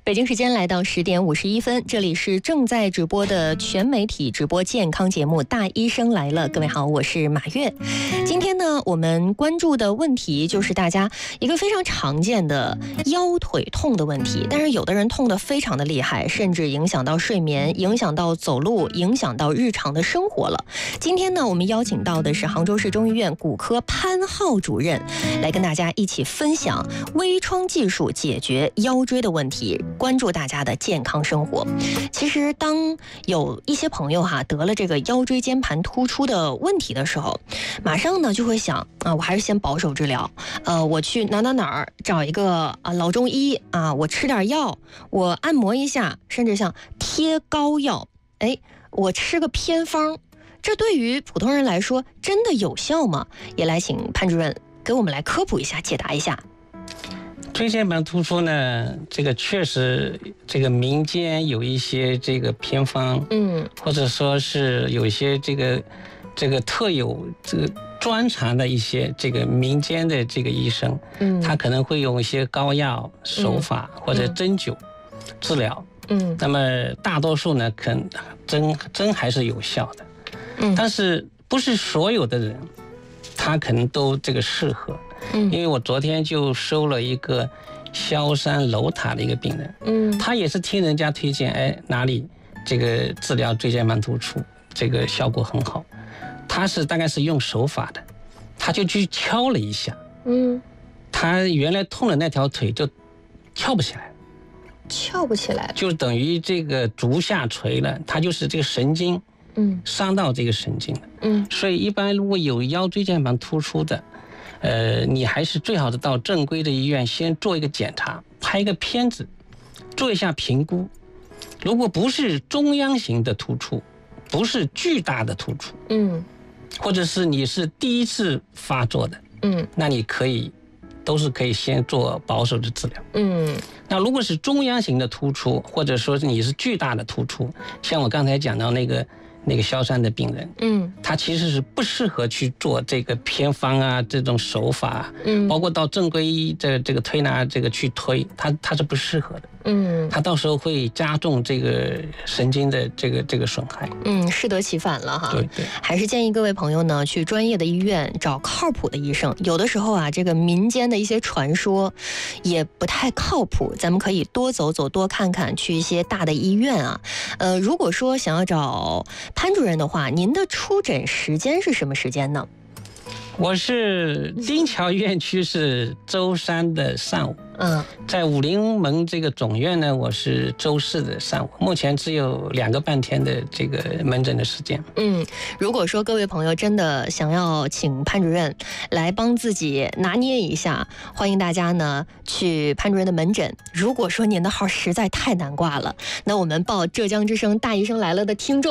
北京时间来到10点51分，这里是正在直播的全媒体直播健康节目《大医生来了》。各位好，我是马月。今天呢，我们关注的问题就是大家一个非常常见的腰腿痛的问题，但是有的人痛得非常的厉害，甚至影响到睡眠，影响到走路，影响到日常的生活了。今天呢，我们邀请到的是杭州市中医院骨科潘浩主任，来跟大家一起分享微创技术解决腰椎的问题，关注大家的健康生活。其实当有一些朋友得了这个腰椎间盘突出的问题的时候，马上呢就会想我还是先保守治疗，我去哪儿找一个老中医我吃点药，我按摩一下，甚至像贴膏药，我吃个偏方，这对于普通人来说真的有效吗？也来请潘主任给我们来科普一下，解答一下。 椎间盘突出呢，这个确实，这个民间有一些这个偏方，或者说是有一些这个特有这个专长的一些这个民间的这个医生，他可能会用一些膏药手法或者针灸治疗，那么大多数呢，可能真还是有效的，但是不是所有的人，他可能都这个适合。因为我昨天就收了一个萧山楼塔的一个病人，他也是听人家推荐，哪里这个治疗椎间盘突出这个效果很好，他是大概是用手法的，他就去敲了一下，他原来痛的那条腿就翘不起来，就等于这个足下垂了，他就是这个神经伤到这个神经了，所以一般如果有腰椎间盘突出的，你还是最好的到正规的医院先做一个检查，拍一个片子，做一下评估。如果不是中央型的突出，不是巨大的突出，或者是你是第一次发作的，那你都是可以先做保守的治疗。那如果是中央型的突出，或者说你是巨大的突出，像我刚才讲到那个萧山的病人，他其实是不适合去做这个偏方这种手法，包括到正规医这个推拿这个去推，他是不适合的，他到时候会加重这个神经的这个损害， 适得其反了哈。 对， 还是建议各位朋友呢去专业的医院找靠谱的医生。有的时候这个民间的一些传说也不太靠谱，咱们可以多走走，多看看，去一些大的医院如果说想要找潘主任的话，您的出诊时间是什么时间呢？ 我是丁桥院区是周三的上午，在武林门这个总院呢，我是周四的上午，目前只有2个半天的这个门诊的时间。 如果说各位朋友真的想要请潘主任来帮自己拿捏一下，欢迎大家呢去潘主任的门诊。如果说您的号实在太难挂了，那我们报浙江之声大医生来了的听众